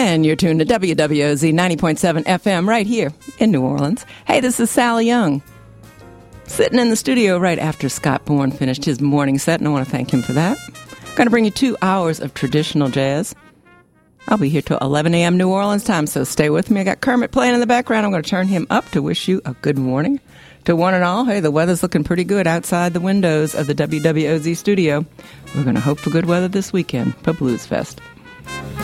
And you're tuned to WWOZ 90.7 FM right here in New Orleans. Hey, this is Sally Young, sitting in the studio right after Scott Bourne finished his morning set, and I want to thank him for that. I'm going to bring you 2 hours of traditional jazz. I'll be here till 11 a.m. New Orleans time, so stay with me. I got Kermit playing in the background. I'm going to turn him up to wish you a good morning. To one and all, hey, the weather's looking pretty good outside the windows of the WWOZ studio. We're going to hope for good weather this weekend for Blues Fest.